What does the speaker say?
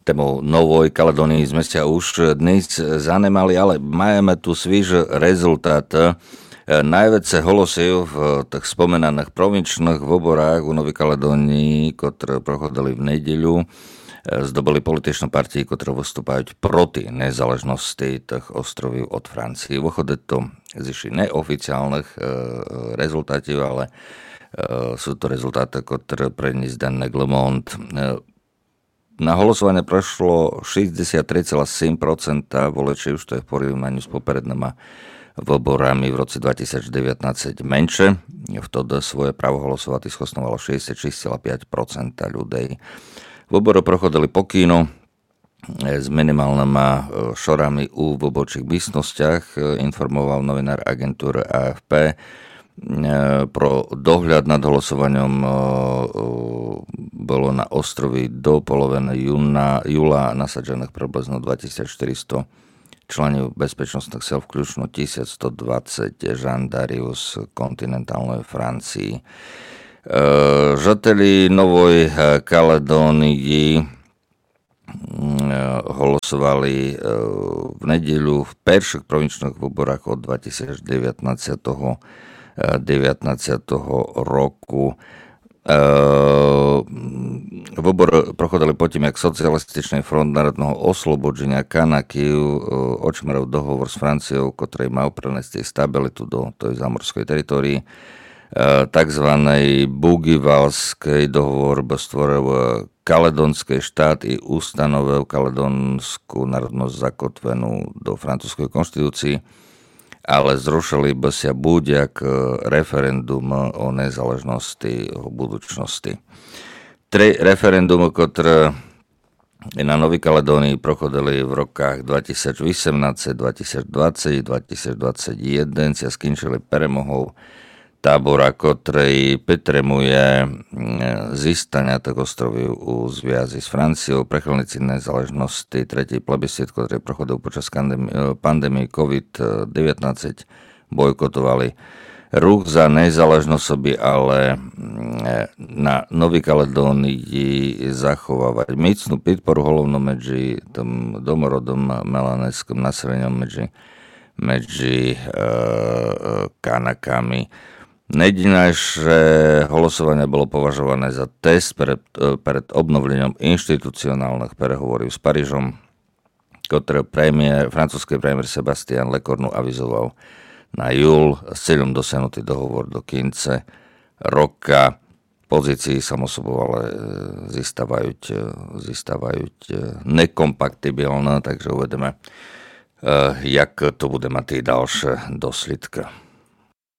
Tému Novoj Kaledonii sme sa už dnes zanemali, ale máme tu svýž rezultát. Najväčšie hlasy v tak spomenaných provinčných voborách u Novej Kaledonii, ktoré prochodili v nedeľu, zdobili političné partie, ktoré vystúpajú proti nezáležnosti tých ostrovov od Francie. Vychádza to z neoficiálnych rezultátov, ale sú to rezultáty, ktoré preniesli Dan Le Monde. Na hlasovanie prešlo 63,7% voliči, už to je v porovnaní s poprednými voborami v roce 2019 menšie. Vtedy svoje právo hlasovať schosnovalo 66,5% ľudí. Vobory prochodili pokýno s minimálnymi šorami u vobočích místnostiach, informoval novinár agentúry AFP. Pro dohľad nad hlasovaním bolo na ostrovi do poloviny júla nasadžených približno 2400 členov bezpečnostných sil, vključno 1120 žandáriov z kontinentálnej Francii. Žatelí Novej Kaledónii hlasovali v nedeľu v prvých provinčných voborách od 2019. roku. Vobory prochodili potom, jak Socialističný front národného oslobodenia Kanaky očmeral dohovor s Franciou, ktorý má prenesti stabilitu do tej zámorskej teritórii. Takzvaný Bougivalský dohovor stvoril kaledonský štát i ustanovil kaledonskú národnosť zakotvenú do francúzskej konštitúcii, ale zrušili by sa buď referendum o nezáležnosti o budúcnosti. 3 referendumy, ktoré na Novej Kaledónii prochodili v rokách 2018, 2020, 2021, sa skončili premohou tábora, ktorý petremuje získania tých ostroví u zviazy s Franciou, prechylníci nezáležnosti, tretí plebiscit, ktorý prochodil počas pandémie COVID-19, bojkotovali ruch za nezáležnosť soby, ale na Novej Kaledónii zachovávať mocnú podporu hlavne medzi tým domorodom melaneským naseleniem medzi Kanakami. Nedinajšie hlasovanie bolo považované za test pred obnovením inštitucionálnych prehovorov s Parížom, ktoré francúzsky premiér Sébastien Lecornu avizoval na júl s cieľom dosiahnutý dohovor do konca roka. Pozícii samosobou ale zistávajú nekompatibilné, takže uvedeme, jak to bude mať tie ďalšie dôsledky.